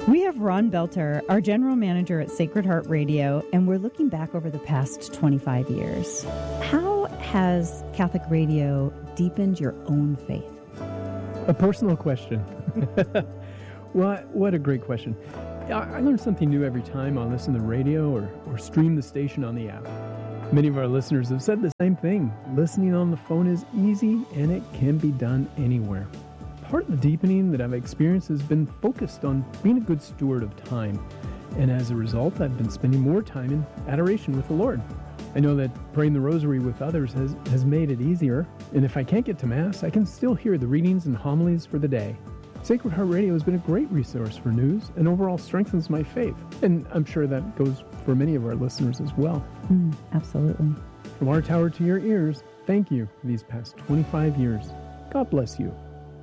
We have Ron Belter, our general manager at Sacred Heart Radio, and we're looking back over the past 25 years. How has Catholic radio deepened your own faith? A personal question. What a great question. I learn something new every time I listen to the radio or stream the station on the app. Many of our listeners have said the same thing. Listening on the phone is easy, and it can be done anywhere. Part of the deepening that I've experienced has been focused on being a good steward of time. And as a result, I've been spending more time in adoration with the Lord. I know that praying the rosary with others has made it easier. And if I can't get to Mass, I can still hear the readings and homilies for the day. Sacred Heart Radio has been a great resource for news and overall strengthens my faith. And I'm sure that goes for many of our listeners as well. Absolutely. From our tower to your ears, thank you for these past 25 years. God bless you.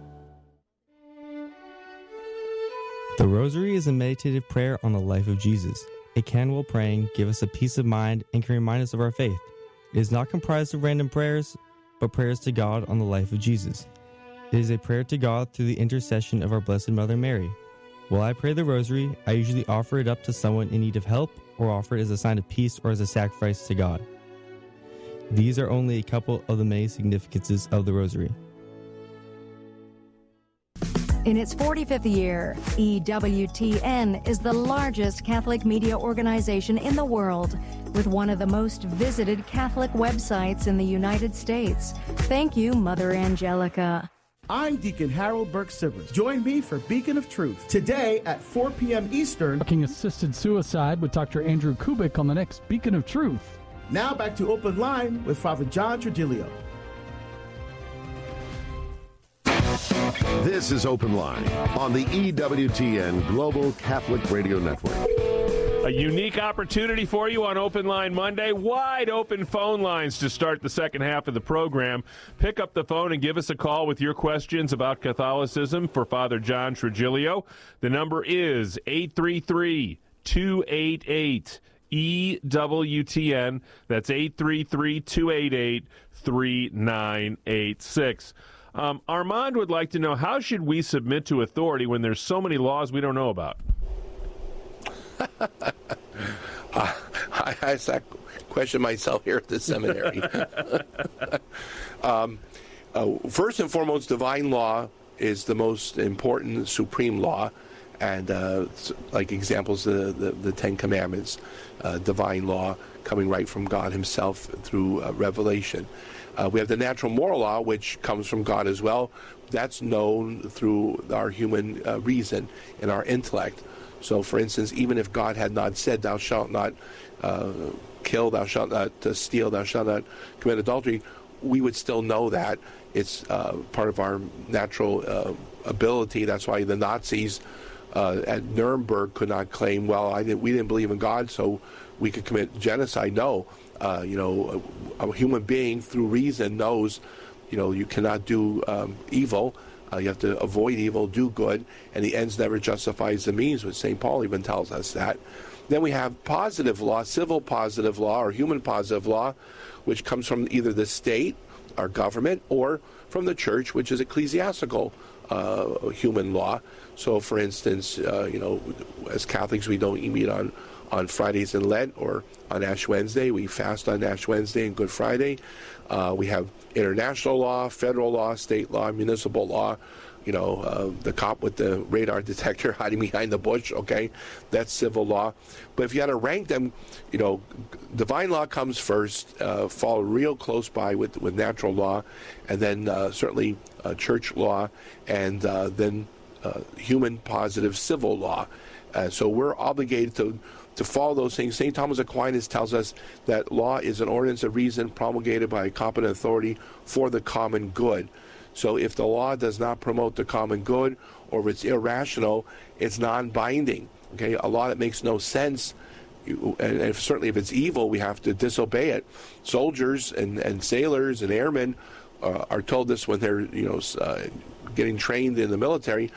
The Rosary is a meditative prayer on the life of Jesus. It can, while praying, give us a peace of mind and can remind us of our faith. It is not comprised of random prayers, but prayers to God on the life of Jesus. It is a prayer to God through the intercession of our Blessed Mother Mary. While I pray the Rosary, I usually offer it up to someone in need of help or offer it as a sign of peace or as a sacrifice to God. These are only a couple of the many significances of the Rosary. In its 45th year, EWTN is the largest Catholic media organization in the world, with one of the most visited Catholic websites in the United States. Thank you, Mother Angelica. I'm Deacon Harold Burke-Sivers. Join me for Beacon of Truth today at 4 p.m. Eastern. Talking assisted suicide with Dr. Andrew Kubik on the next Beacon of Truth. Now back to Open Line with Father John Trujillo. This is Open Line on the EWTN Global Catholic Radio Network. A unique opportunity for you on Open Line Monday. Wide open phone lines to start the second half of the program. Pick up the phone and give us a call with your questions about Catholicism for Father John Trujillo. The number is 833-288-EWTN. That's 833-288-3986. Armand would like to know, how should we submit to authority when there's so many laws we don't know about? I asked that question myself here at the seminary. First and foremost, divine law is the most important supreme law. And like examples, the Ten Commandments, divine law coming right from God himself through revelation. We have the natural moral law, which comes from God as well. That's known through our human reason and our intellect. So, for instance, even if God had not said, thou shalt not kill, thou shalt not steal, thou shalt not commit adultery, we would still know that. It's part of our natural ability. That's why the Nazis at Nuremberg could not claim, we didn't believe in God, so we could commit genocide. No. A human being through reason knows, you cannot do evil. You have to avoid evil, do good, and the ends never justifies the means, which St. Paul even tells us that. Then we have positive law, civil positive law, or human positive law, which comes from either the state, our government, or from the church, which is ecclesiastical human law. So, for instance, as Catholics, we don't meet on Fridays in Lent or on Ash Wednesday. We fast on Ash Wednesday and Good Friday. We have international law, federal law, state law, municipal law. The cop with the radar detector hiding behind the bush, okay? That's civil law. But if you had to rank them, divine law comes first, fall real close by with natural law, and then certainly church law, and then human positive civil law. So we're obligated to follow those things. St. Thomas Aquinas tells us that law is an ordinance of reason promulgated by a competent authority for the common good. So if the law does not promote the common good, or if it's irrational, it's non-binding. Okay, a law that makes no sense, and certainly if it's evil, we have to disobey it. Soldiers and sailors and airmen are told this when they're getting trained in the military.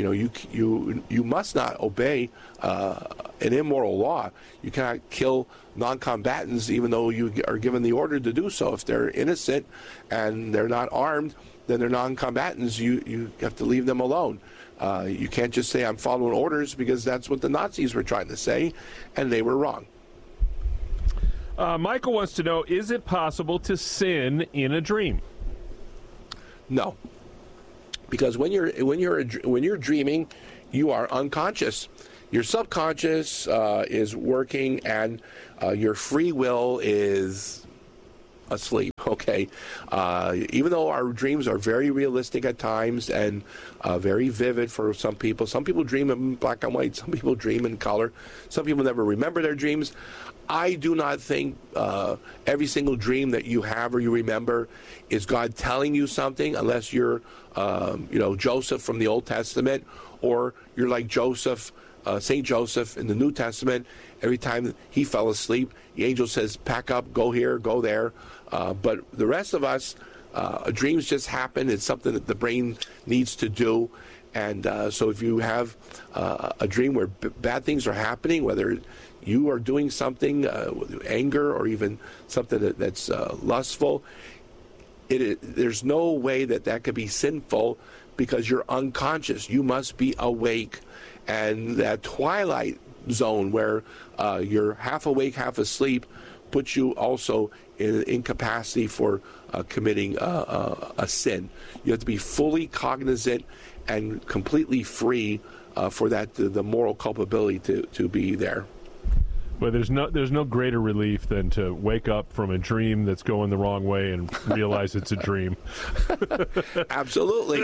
You must not obey an immoral law. You cannot kill non-combatants even though you are given the order to do so. If they're innocent and they're not armed, then they're non-combatants. You have to leave them alone. You can't just say I'm following orders, because that's what the Nazis were trying to say, and they were wrong. Michael wants to know, is it possible to sin in a dream? No, because when you're dreaming, you are unconscious. Your subconscious is working, and your free will is asleep. Okay, even though our dreams are very realistic at times and very vivid for some people. Some people dream in black and white. Some people dream in color. Some people never remember their dreams. I do not think every single dream that you have or you remember is God telling you something, unless you're, Joseph from the Old Testament, or you're like Joseph, St. Joseph in the New Testament. Every time he fell asleep, the angel says, pack up, go here, go there. But the rest of us, dreams just happen. It's something that the brain needs to do. And so if you have a dream where bad things are happening, whether you are doing something with anger or even something that's lustful, there's no way that could be sinful, because you're unconscious. You must be awake. And that twilight zone where you're half awake, half asleep, puts you also in incapacity for committing a sin. You have to be fully cognizant and completely free for that the moral culpability to be there. Well, there's no greater relief than to wake up from a dream that's going the wrong way and realize it's a dream. Absolutely.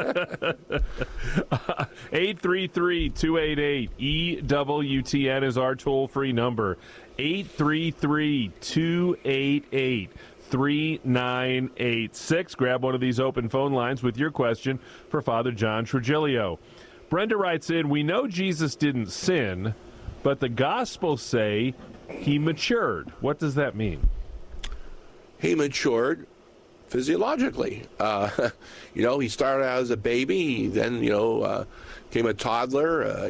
833-288-EWTN is our toll-free number. 833-288-3986. Grab one of these open phone lines with your question for Father John Trigilio. Brenda writes in, we know Jesus didn't sin, but the Gospels say he matured. What does that mean? He matured physiologically. He started out as a baby, then became a toddler.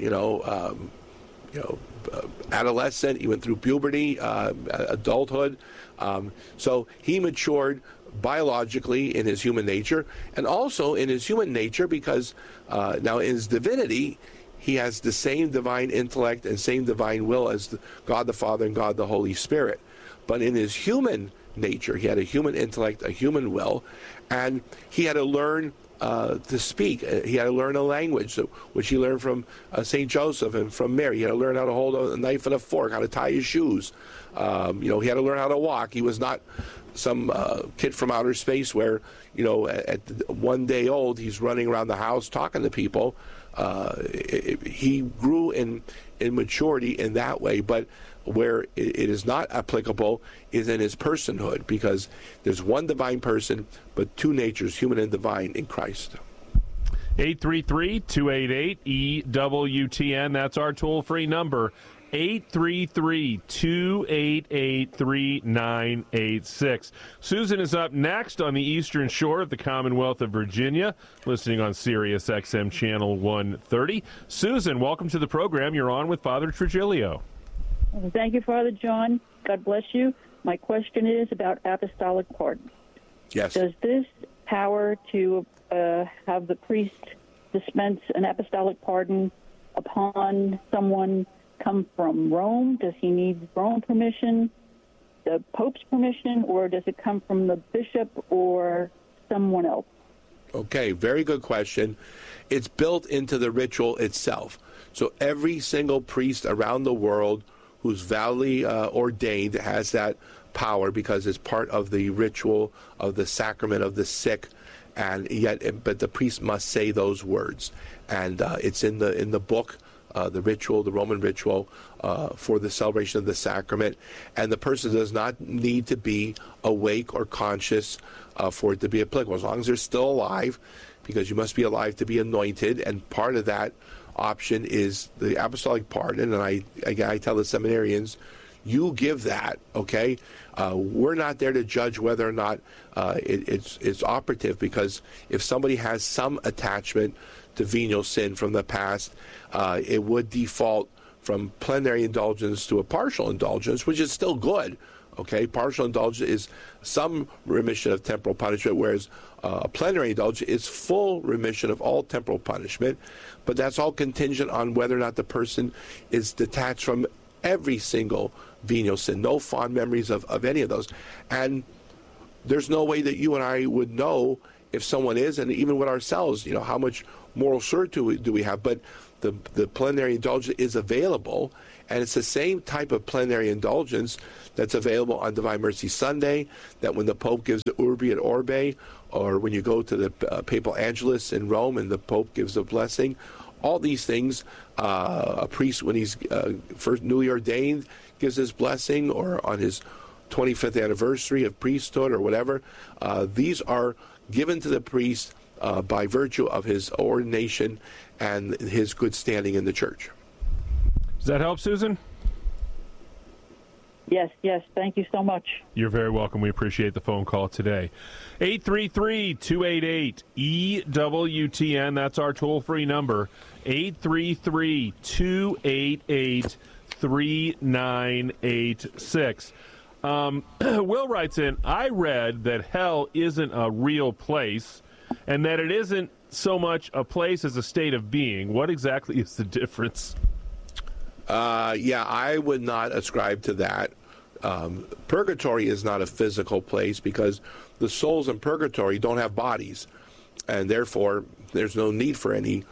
Adolescent. He went through puberty, adulthood. So he matured biologically in his human nature, and also in his human nature because now in his divinity, he has the same divine intellect and same divine will as God the Father and God the Holy Spirit. But in his human nature, he had a human intellect, a human will, and he had to learn to speak. He had to learn a language, which he learned from St. Joseph and from Mary. He had to learn how to hold a knife and a fork, how to tie his shoes. He had to learn how to walk. He was not some kid from outer space where, at 1 day old, he's running around the house talking to people. He grew in maturity in that way, but where it is not applicable is in his personhood, because there's one divine person, but two natures, human and divine, in Christ. 833-288-EWTN. That's our toll-free number. 833-288-3986. Susan is up next on the Eastern Shore of the Commonwealth of Virginia, listening on Sirius XM Channel 130. Susan, welcome to the program. You're on with Father Trigilio. Thank you, Father John. God bless you. My question is about apostolic pardon. Yes. Does this power to have the priest dispense an apostolic pardon upon someone come from Rome? Does he need Rome permission, the Pope's permission, or does it come from the bishop or someone else? Okay, very good question. It's built into the ritual itself. So every single priest around the world who's validly ordained has that power, because it's part of the ritual of the sacrament of the sick, but the priest must say those words, and it's in the book. The ritual, the Roman ritual for the celebration of the sacrament. And the person does not need to be awake or conscious for it to be applicable, as long as they're still alive, because you must be alive to be anointed. And part of that option is the apostolic pardon. And I tell the seminarians, you give that, okay? We're not there to judge whether or not it's operative, because if somebody has some attachment to venial sin from the past, it would default from plenary indulgence to a partial indulgence, which is still good, Okay, partial indulgence is some remission of temporal punishment, whereas a plenary indulgence is full remission of all temporal punishment. But that's all contingent on whether or not the person is detached from every single venial sin, no fond memories of any of those. And there's no way that you and I would know if someone is, and even with ourselves, how much moral certitude do we have. But the plenary indulgence is available, and it's the same type of plenary indulgence that's available on Divine Mercy Sunday, that when the Pope gives the Urbi et Orbe, or when you go to the Papal Angelus in Rome and the Pope gives a blessing. All these things, a priest, when he's first newly ordained, gives his blessing, or on his 25th anniversary of priesthood or whatever. These are given to the priest by virtue of his ordination and his good standing in the church. Does that help, Susan? Yes. Thank you so much. You're very welcome. We appreciate the phone call today. 833-288-EWTN. That's our toll-free number. 833-288-3986. Will writes in, I read that hell isn't a real place and that it isn't so much a place as a state of being. What exactly is the difference? I would not ascribe to that. Purgatory is not a physical place because the souls in purgatory don't have bodies, and therefore there's no need for any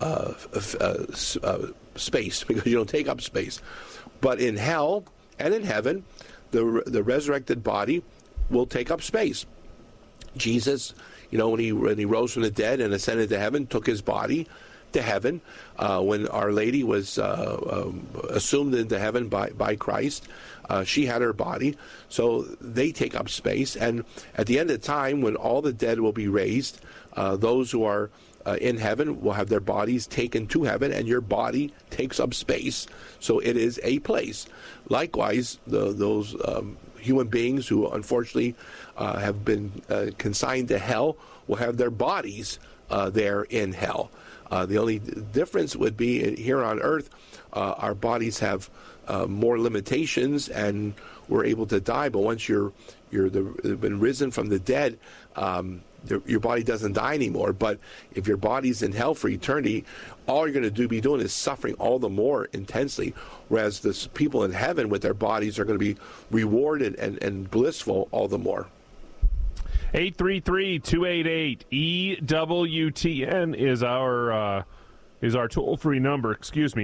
space because you don't take up space. But in hell and in heaven, the resurrected body will take up space. Jesus, when he rose from the dead and ascended to heaven, took his body to heaven. When Our Lady was assumed into heaven by Christ, she had her body. So they take up space. And at the end of time, when all the dead will be raised, those who are in heaven will have their bodies taken to heaven, and your body takes up space. So it is a place. Likewise, those human beings who unfortunately have been consigned to hell will have their bodies there in hell. The only difference would be here on earth, our bodies have more limitations and we're able to die. But once you've been risen from the dead, your body doesn't die anymore. But if your body's in hell for eternity, all you're going to be doing is suffering all the more intensely. Whereas the people in heaven with their bodies are going to be rewarded and blissful all the more. 833-288-EWTN is our toll-free number.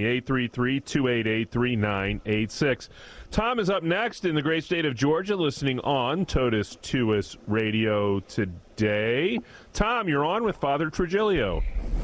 833-288-3986. Tom is up next in the great state of Georgia, listening on Totus Tuus Radio today. Tom, you're on with Father Trigilio.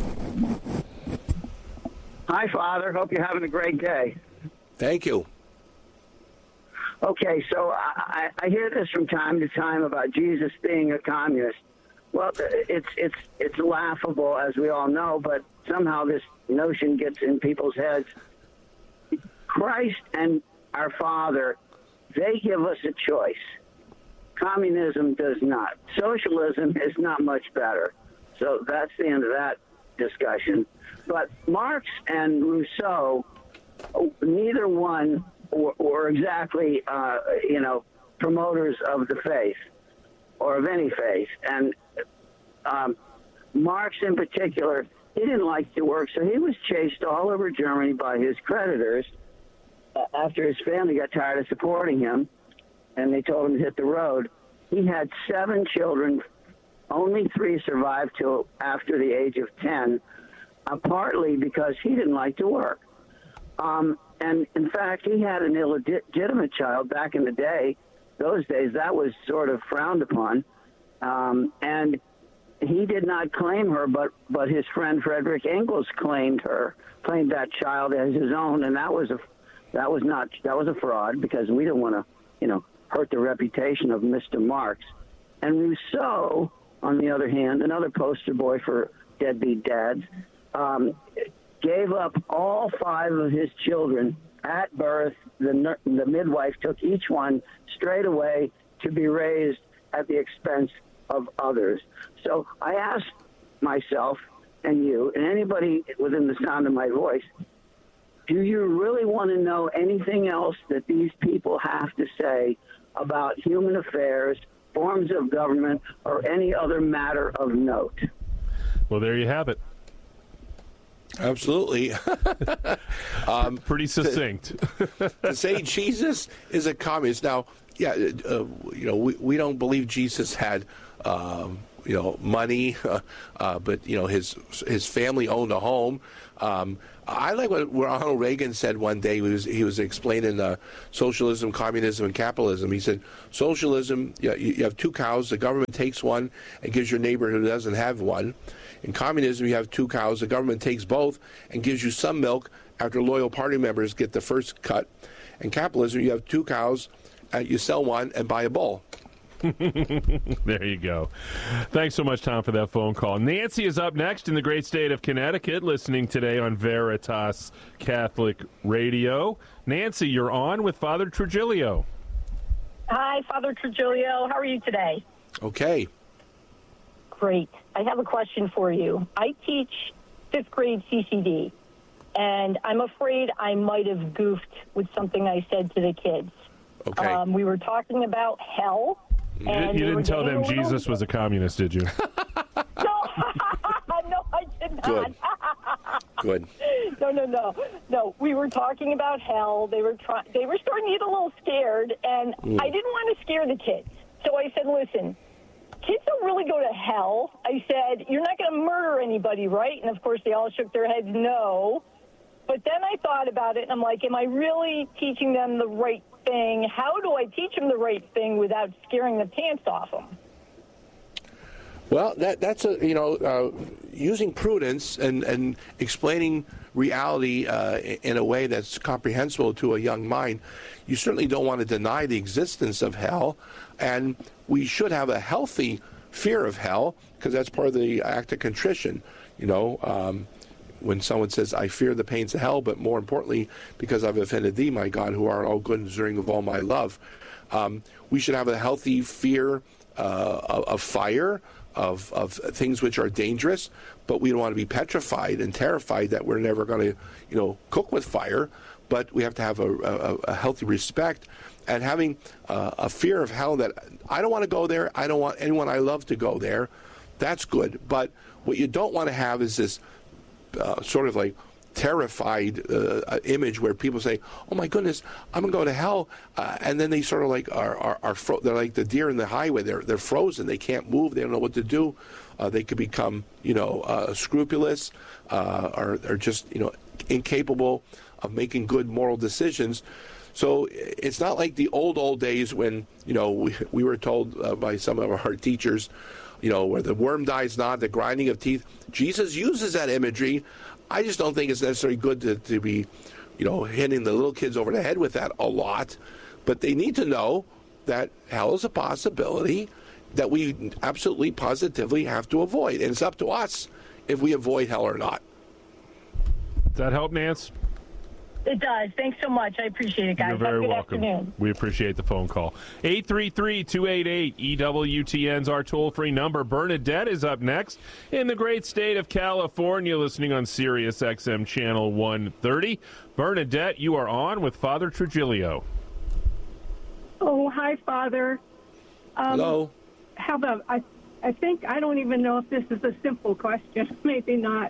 Hi, Father. Hope you're having a great day. Thank you. Okay, so I hear this from time to time about Jesus being a communist. Well, it's laughable, as we all know, but somehow this notion gets in people's heads. Christ and our Father, they give us a choice. Communism does not. Socialism is not much better. So that's the end of that discussion. But Marx and Rousseau, neither one were exactly, promoters of the faith or of any faith. And Marx in particular, he didn't like to work, so he was chased all over Germany by his creditors after his family got tired of supporting him, and they told him to hit the road. He had 7 children. Only 3 survived till after the age of 10, partly because he didn't like to work. And in fact, he had an illegitimate child back in the day. Those days, that was sort of frowned upon. And he did not claim her, but his friend Frederick Engels claimed that child as his own, and that was a fraud because we didn't want to, hurt the reputation of Mr. Marx. And Rousseau, on the other hand, another poster boy for deadbeat dads, gave up all 5 of his children at birth. The midwife took each one straight away to be raised at the expense of others. So I asked myself and you and anybody within the sound of my voice, do you really want to know anything else that these people have to say about human affairs, forms of government, or any other matter of note. Well, there you have it. Absolutely. Pretty succinct. To say Jesus is a communist. Now, we don't believe Jesus had, money, but, his family owned a home. I like what Ronald Reagan said one day. He was explaining socialism, communism, and capitalism. He said, socialism, you have two cows. The government takes one and gives your neighbor who doesn't have one. In communism, you have two cows. The government takes both and gives you some milk after loyal party members get the first cut. In capitalism, you have two cows. You sell one and buy a bull. There you go. Thanks so much, Tom, for that phone call. Nancy is up next in the great state of Connecticut, listening today on Veritas Catholic Radio. Nancy, you're on with Father Trujillo. Hi, Father Trujillo. How are you today? Okay. Great. I have a question for you. I teach 5th grade CCD, and I'm afraid I might have goofed with something I said to the kids. Okay. We were talking about hell. And you didn't tell them Jesus was a communist, did you? No, I did not. Good. No. We were talking about hell. They were starting to get a little scared, and I didn't want to scare the kids. So I said, listen, kids don't really go to hell. I said, you're not going to murder anybody, right? And, of course, they all shook their heads no. But then I thought about it, and I'm like, am I really teaching them the right thing? How do I teach them the right thing without scaring the pants off them? Well, that's using prudence and explaining reality in a way that's comprehensible to a young mind. You certainly don't want to deny the existence of hell, and we should have a healthy fear of hell because that's part of the act of contrition. When someone says, I fear the pains of hell, but more importantly, because I've offended thee, my God, who art all good and deserving of all my love. We should have a healthy fear of fire, of things which are dangerous, but we don't want to be petrified and terrified that we're never going to, cook with fire. But we have to have a healthy respect and having a fear of hell that I don't want to go there. I don't want anyone I love to go there. That's good. But what you don't want to have is this sort of like terrified image where people say, "Oh my goodness, I'm gonna go to hell," and then they sort of like they're like the deer in the highway. They're frozen. They can't move. They don't know what to do. They could become scrupulous or just incapable of making good moral decisions. So it's not like the old days when we were told by some of our teachers, where the worm dies not, the grinding of teeth. Jesus uses that imagery. I just don't think it's necessarily good to be, hitting the little kids over the head with that a lot. But they need to know that hell is a possibility that we absolutely, positively have to avoid. And it's up to us if we avoid hell or not. Does that help, Nance? It does. Thanks so much. I appreciate it, guys. You're very Have a good welcome. afternoon. We appreciate the phone call. 833-288-EWTN's our toll-free number. Bernadette is up next in the great state of California, listening on Sirius XM Channel 130. Bernadette, you are on with Father Trujillo. Oh, hi, Father. Hello. How about, I think, I don't even know if this is a simple question. Maybe not.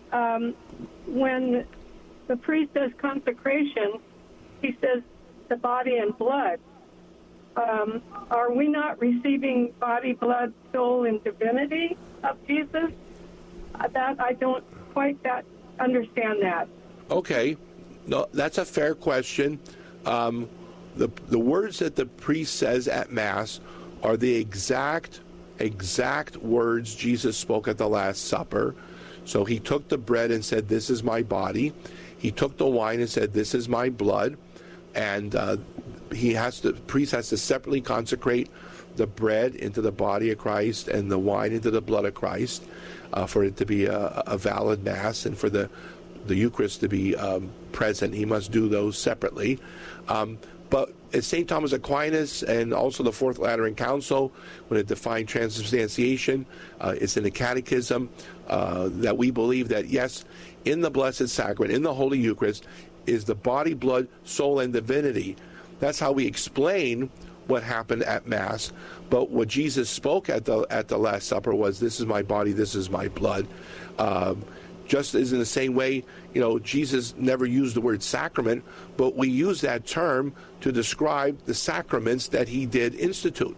When the priest does consecration, he says the body and blood. Are we not receiving body, blood, soul, and divinity of Jesus? That I don't quite understand that. Okay. No, that's a fair question. The words that the priest says at Mass are the exact words Jesus spoke at the Last Supper. So he took the bread and said, "This is my body." He took the wine and said, "This is my blood." And the priest has to separately consecrate the bread into the body of Christ and the wine into the blood of Christ for it to be a valid Mass, and for the Eucharist to be present. He must do those separately. But as St. Thomas Aquinas and also the Fourth Lateran Council, when it defined transubstantiation, it's in the Catechism that we believe that, yes, in the Blessed Sacrament, in the Holy Eucharist, is the body, blood, soul, and divinity. That's how we explain what happened at Mass. But what Jesus spoke at the Last Supper was, "This is my body, this is my blood." Just as in the same way, Jesus never used the word sacrament, but we use that term to describe the sacraments that he did institute.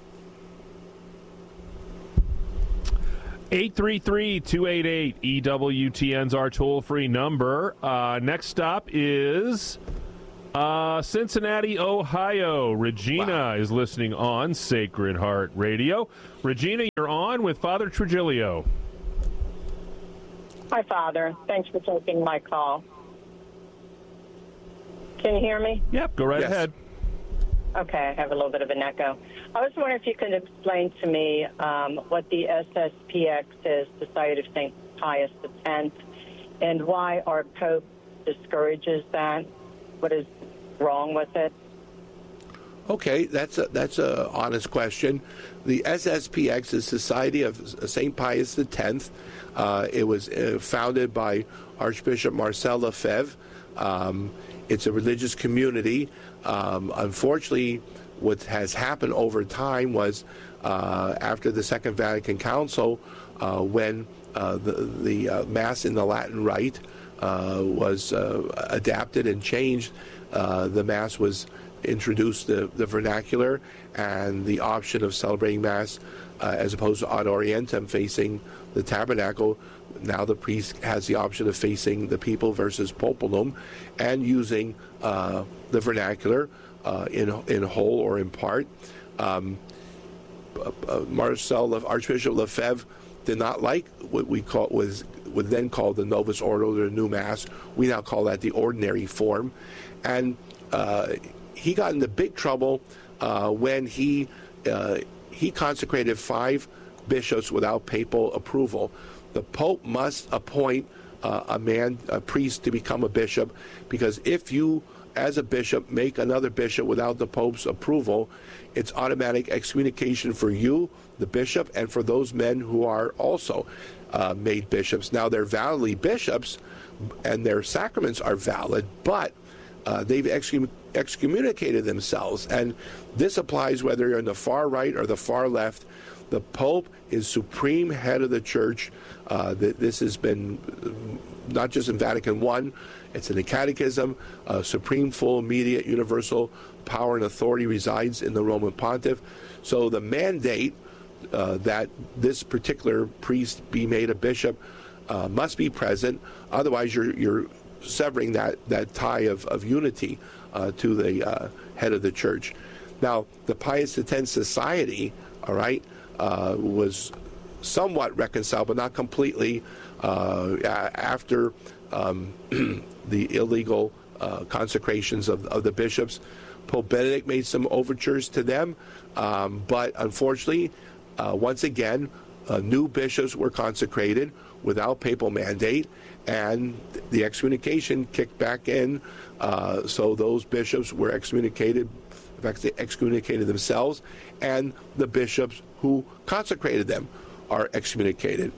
833-288-EWTN's our toll-free number. Next stop is Cincinnati, Ohio. Regina is listening on Sacred Heart Radio. Regina, you're on with Father Trujillo. Hi, Father. Thanks for taking my call. Can you hear me? Yep, go right ahead. Okay, I have a little bit of an echo. I was wondering if you could explain to me what the SSPX is, Society of St. Pius X, and why our Pope discourages that. What is wrong with it? Okay, that's a honest question. The SSPX is Society of St. Pius X. It was founded by Archbishop Marcel Lefebvre. It's a religious community. Unfortunately, what has happened over time was after the Second Vatican Council, when the Mass in the Latin Rite was adapted and changed, the Mass was introduced the vernacular and the option of celebrating Mass as opposed to ad orientem facing the tabernacle. Now the priest has the option of facing the people versus populum and using the vernacular in whole or in part. Archbishop Lefebvre did not like what we would then call the Novus Ordo, the new Mass. We now call that the ordinary form. And he got into big trouble when he consecrated 5 bishops without papal approval. The Pope must appoint a priest to become a bishop, because if you, as a bishop, make another bishop without the Pope's approval, it's automatic excommunication for you, the bishop, and for those men who are also made bishops. Now, they're validly bishops, and their sacraments are valid, but they've excommunicated themselves. And this applies whether you're in the far right or the far left. The Pope is supreme head of the Church. This has been not just in Vatican I, it's in the Catechism. Supreme, full, immediate, universal power and authority resides in the Roman Pontiff. So the mandate that this particular priest be made a bishop must be present. Otherwise, you're severing that tie of unity to the head of the Church. Now, the Pius X Society, all right, was somewhat reconciled, but not completely, after the illegal consecrations of the bishops. Pope Benedict made some overtures to them, but unfortunately, once again, new bishops were consecrated without papal mandate, and the excommunication kicked back in, so those bishops were excommunicated. In fact, they excommunicated themselves, and the bishops who consecrated them are excommunicated.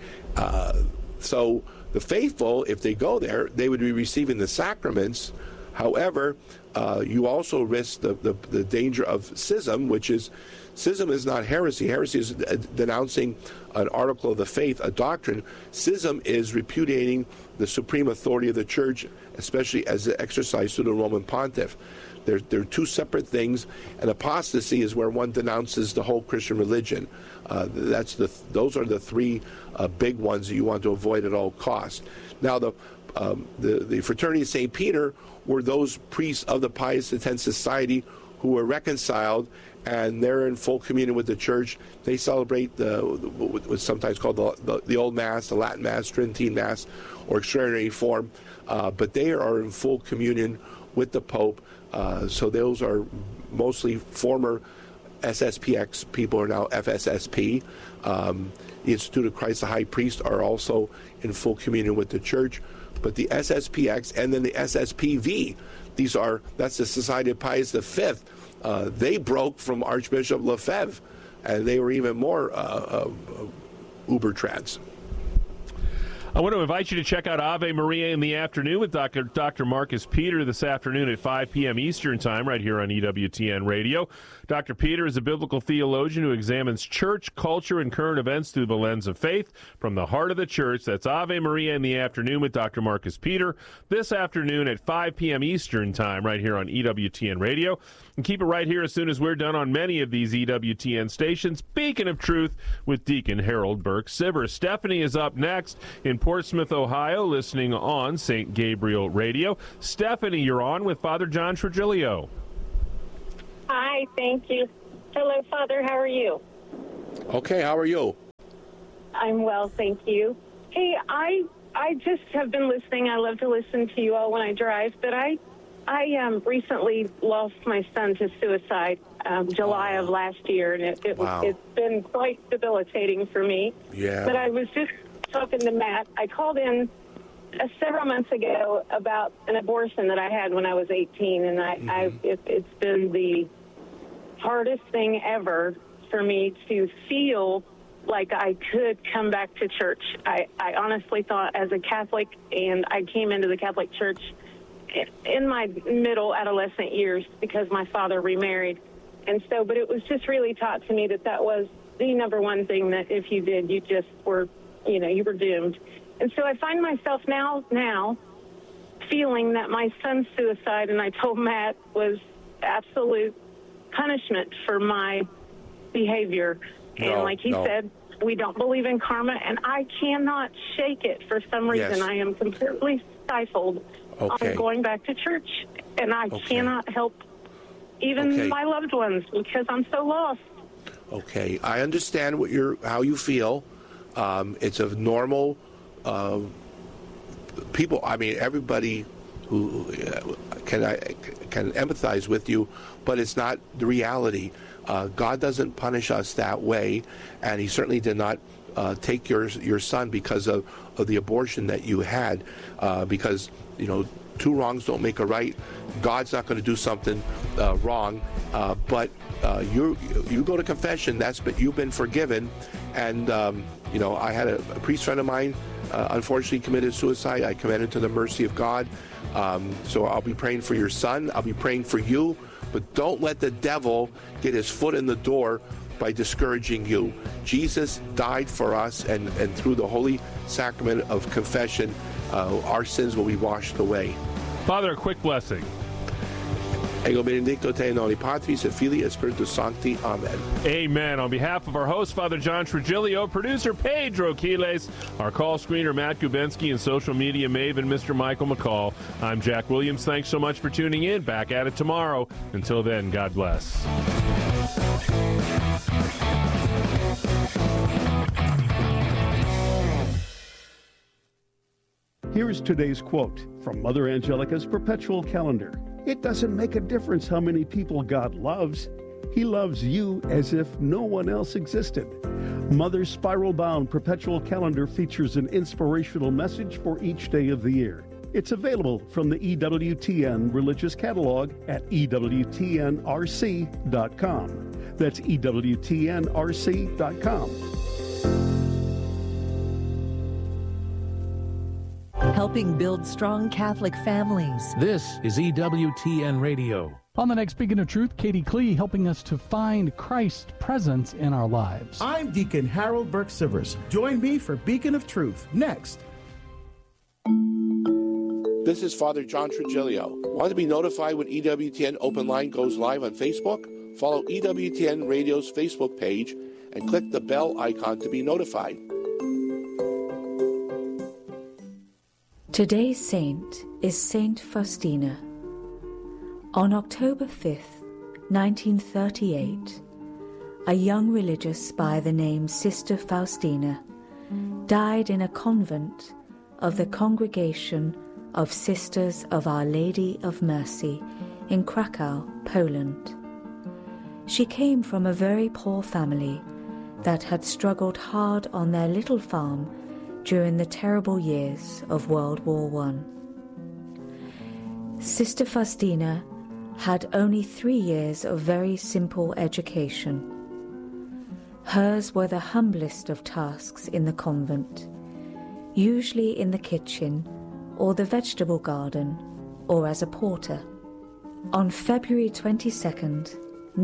So the faithful, if they go there, they would be receiving the sacraments. However, you also risk the danger of schism, which is, schism is not heresy. Heresy is denouncing an article of the faith, a doctrine. Schism is repudiating the supreme authority of the Church, especially as exercised through the Roman Pontiff. They're two separate things, and apostasy is where one denounces the whole Christian religion. Those are the three big ones that you want to avoid at all costs. Now, the Fraternity of St. Peter were those priests of the Pius X Society who were reconciled, and they're in full communion with the Church. They celebrate what's sometimes called the Old Mass, the Latin Mass, Tridentine Mass, or extraordinary form, but they are in full communion with the Pope. So those are mostly former SSPX people, are now FSSP. The Institute of Christ the High Priest are also in full communion with the Church. But the SSPX and then the SSPV, that's the Society of Pius V. They broke from Archbishop Lefebvre, and they were even more uber-trans. I want to invite you to check out Ave Maria in the Afternoon with Dr. Marcus Peter this afternoon at 5 p.m. Eastern Time right here on EWTN Radio. Dr. Peter is a biblical theologian who examines church, culture, and current events through the lens of faith from the heart of the church. That's Ave Maria in the Afternoon with Dr. Marcus Peter this afternoon at 5 p.m. Eastern Time right here on EWTN Radio. And keep it right here as soon as we're done on many of these EWTN stations. Beacon of Truth with Deacon Harold Burke-Sivers. Stephanie is up next in Portsmouth, Ohio, listening on St. Gabriel Radio. Stephanie, you're on with Father John Trigilio. Hi, thank you. Hello, Father. How are you? Okay, how are you? I'm well, thank you. Hey, I just have been listening. I love to listen to you all when I drive, but I recently lost my son to suicide July of last year, and it's been quite debilitating for me. Yeah. But I was just talking to Matt. I called in several months ago about an abortion that I had when I was 18, and it's been the hardest thing ever for me to feel like I could come back to church. I honestly thought, as a Catholic, and I came into the Catholic Church in my middle adolescent years because my father remarried. And so, but it was just really taught to me that was the number one thing, that if you did, you just were, you were doomed. And so I find myself now feeling that my son's suicide, and I told Matt, was absolute punishment for my behavior. And like he said, we don't believe in karma, and I cannot shake it for some reason. Yes. I am completely stifled on going back to church, and I cannot help even my loved ones because I'm so lost. Okay, I understand how you feel. It's a normal people. I mean, everybody who can empathize with you, but it's not the reality. God doesn't punish us that way, and He certainly did not take your son because of the abortion that you had, because two wrongs don't make a right. God's not going to do something wrong, but you go to confession. You've been forgiven, and I had a priest friend of mine unfortunately committed suicide. I commend him to the mercy of God. So I'll be praying for your son. I'll be praying for you, but don't let the devil get his foot in the door by discouraging you. Jesus died for us, and through the holy sacrament of confession, our sins will be washed away. Father, a quick blessing. Ego benedicto te in nomine Patris et Filii et Spiritus Sancti. Amen. Amen. On behalf of our host, Father John Trigilio, producer Pedro Quiles, our call screener Matt Gubensky, and social media maven Mr. Michael McCall, I'm Jack Williams. Thanks so much for tuning in. Back at it tomorrow. Until then, God bless. Here is today's quote from Mother Angelica's Perpetual Calendar. It doesn't make a difference how many people God loves. He loves you as if no one else existed. Mother's spiral-bound Perpetual Calendar features an inspirational message for each day of the year. It's available from the EWTN Religious Catalog at EWTNRC.com. That's EWTNRC.com. Helping build strong Catholic families. This is EWTN Radio. On the next Beacon of Truth, Katie Klee helping us to find Christ's presence in our lives. I'm Deacon Harold Burke-Sivers. Join me for Beacon of Truth next. This is Father John Trigilio. Want to be notified when EWTN Open Line goes live on Facebook? Follow EWTN Radio's Facebook page and click the bell icon to be notified. Today's saint is Saint Faustina. On October 5th, 1938, a young religious by the name Sister Faustina died in a convent of the Congregation of Sisters of Our Lady of Mercy in Krakow, Poland. She came from a very poor family that had struggled hard on their little farm during the terrible years of World War I. Sister Faustina had only 3 years of very simple education. Hers were the humblest of tasks in the convent. usually in the kitchen or the vegetable garden or as a porter. On February 22nd,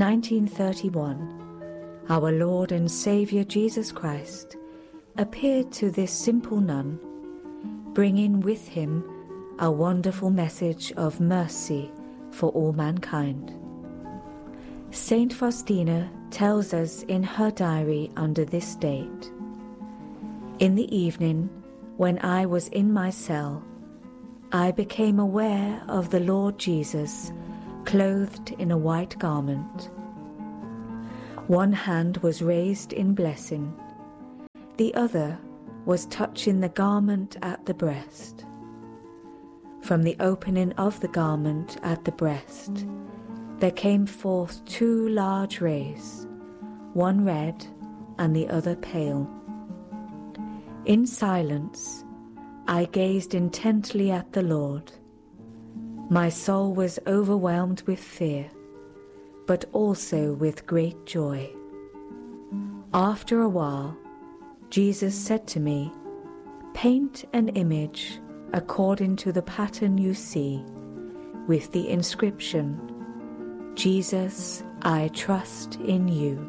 1931, our Lord and Saviour Jesus Christ appeared to this simple nun, bringing with him a wonderful message of mercy for all mankind. Saint Faustina tells us in her diary under this date, "In the evening, when I was in my cell, I became aware of the Lord Jesus clothed in a white garment. One hand was raised in blessing, the other was touching the garment at the breast. From the opening of the garment at the breast, there came forth two large rays, one red and the other pale. In silence, I gazed intently at the Lord. My soul was overwhelmed with fear, but also with great joy. After a while, Jesus said to me, 'Paint an image according to the pattern you see, with the inscription, Jesus, I trust in you.'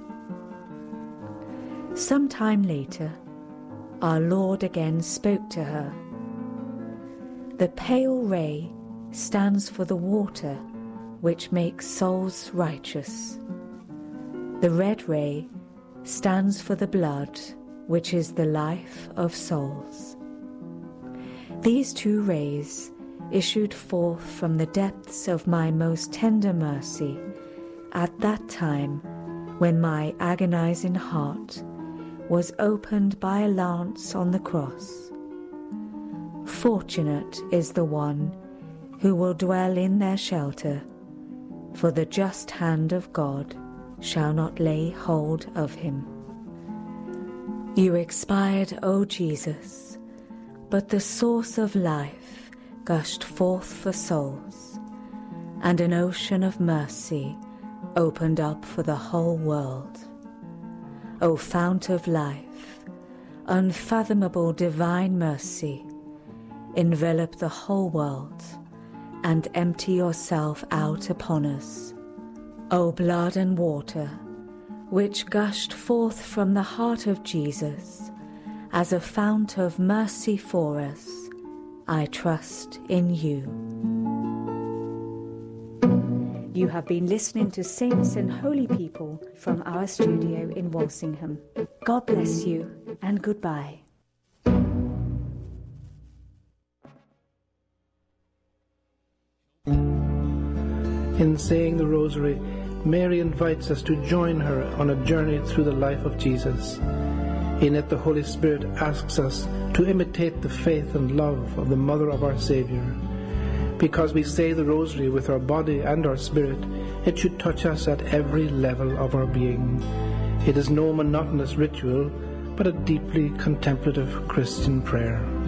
Some time later, our Lord again spoke to her. The pale ray stands for the water which makes souls righteous. The red ray stands for the blood which is the life of souls. These two rays issued forth from the depths of my most tender mercy at that time when my agonizing heart was opened by a lance on the cross. Fortunate is the one who will dwell in their shelter, for the just hand of God shall not lay hold of him. You expired, O Jesus, but the source of life gushed forth for souls, and an ocean of mercy opened up for the whole world. O fount of life, unfathomable divine mercy, envelop the whole world and empty yourself out upon us. O blood and water, which gushed forth from the heart of Jesus as a fount of mercy for us, I trust in you. You have been listening to Saints and Holy People from our studio in Walsingham. God bless you and goodbye. In saying the Rosary, Mary invites us to join her on a journey through the life of Jesus. In it, the Holy Spirit asks us to imitate the faith and love of the Mother of our Saviour. Because we say the Rosary with our body and our spirit, it should touch us at every level of our being. It is no monotonous ritual, but a deeply contemplative Christian prayer.